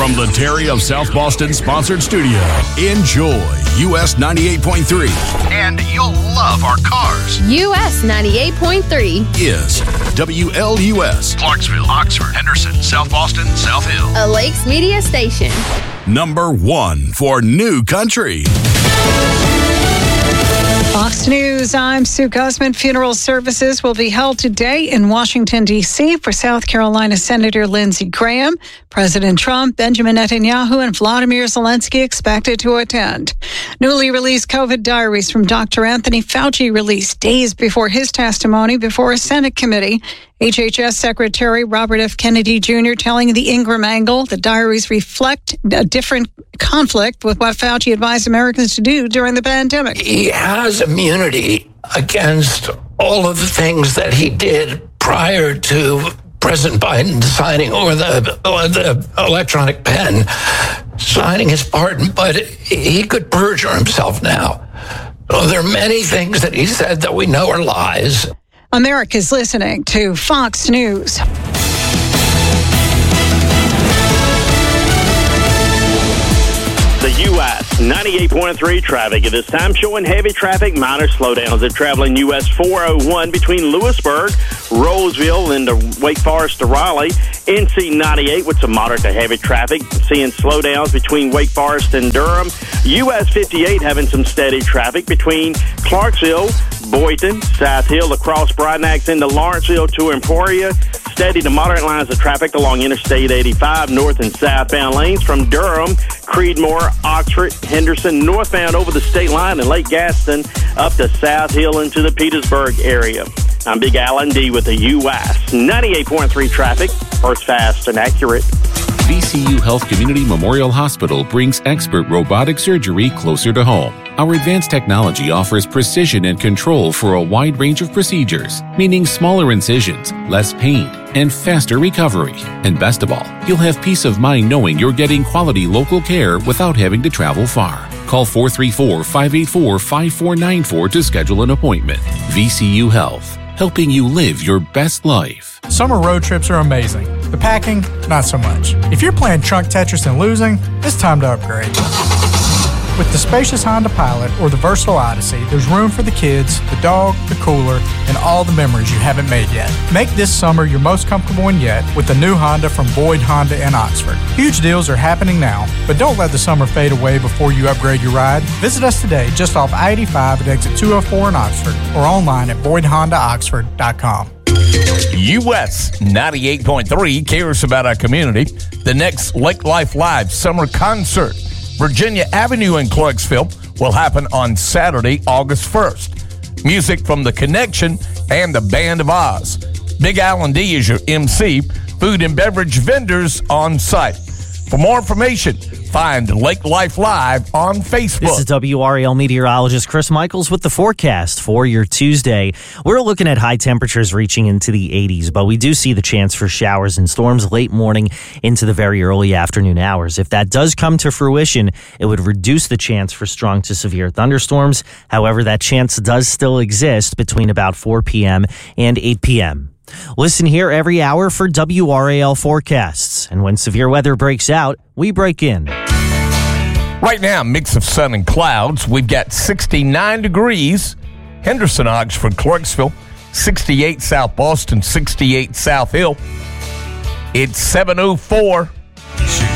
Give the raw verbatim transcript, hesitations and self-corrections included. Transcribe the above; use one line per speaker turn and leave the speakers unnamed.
From the Terry of South Boston sponsored studio, enjoy U S ninety-eight point three. And you'll love our cars.
U S ninety-eight point three
is W L U S. Clarksville, Oxford, Henderson, South Boston, South Hill.
A Lakes Media station.
Number one for New Country.
Fox News, I'm Sue Guzman. Funeral services will be held today in Washington, D C for South Carolina Senator Lindsey Graham. President Trump, Benjamin Netanyahu, and Vladimir Zelensky expected to attend. Newly released COVID diaries from Doctor Anthony Fauci released days before his testimony before a Senate committee. H H S Secretary Robert F. Kennedy Junior telling the Ingram Angle the diaries reflect a different conflict with what Fauci advised Americans to do during the pandemic.
He has immunity against all of the things that he did prior to President Biden signing, or the, or the electronic pen, signing his pardon, but he could perjure himself now. So there are many things that he said that we know are lies.
America's listening to Fox News.
The U S ninety-eight point three traffic at this time showing heavy traffic, minor slowdowns at traveling U S four oh one between Lewisburg, Roseville, and the Wake Forest to Raleigh. N C ninety-eight with some moderate to heavy traffic, seeing slowdowns between Wake Forest and Durham. U S fifty-eight having some steady traffic between Clarksville, Boynton, South Hill, across Brynax into Lawrenceville to Emporia. Steady to moderate lines of traffic along Interstate eighty-five, north and southbound lanes from Durham, Creedmoor, Oxford, Henderson, northbound over the state line and Lake Gaston up to South Hill into the Petersburg area. I'm Big Alan D with the U S ninety-eight point three traffic, first fast and accurate.
V C U Health Community Memorial Hospital brings expert robotic surgery closer to home. Our advanced technology offers precision and control for a wide range of procedures, meaning smaller incisions, less pain, and faster recovery. And best of all, you'll have peace of mind knowing you're getting quality local care without having to travel far. Call four three four, five eight four, five four nine four to schedule an appointment. V C U Health, helping you live your best life.
Summer road trips are amazing. The packing, not so much. If you're playing trunk Tetris and losing, it's time to upgrade. With the spacious Honda Pilot or the versatile Odyssey, there's room for the kids, the dog, the cooler, and all the memories you haven't made yet. Make this summer your most comfortable one yet with the new Honda from Boyd Honda in Oxford. Huge deals are happening now, but don't let the summer fade away before you upgrade your ride. Visit us today just off I eighty-five at exit two oh four in Oxford or online at boyd honda oxford dot com.
U S ninety-eight point three cares about our community. The next Lake Life Live summer concert, Virginia Avenue in Clarksville, will happen on Saturday, August first. Music from The Connection and the Band of Oz. Big Alan D is your M C. Food and beverage vendors on site. For more information, find Lake Life Live on Facebook.
This is W R A L meteorologist Chris Michaels with the forecast for your Tuesday. We're looking at high temperatures reaching into the eighties, but we do see the chance for showers and storms late morning into the very early afternoon hours. If that does come to fruition, it would reduce the chance for strong to severe thunderstorms. However, that chance does still exist between about four p.m. and eight p.m. Listen here every hour for W R A L forecasts. And when severe weather breaks out, we break in.
Right now, mix of sun and clouds. We've got sixty-nine degrees. Henderson, Oxford, Clarksville. sixty-eight South Boston, sixty-eight South Hill. It's seven oh four.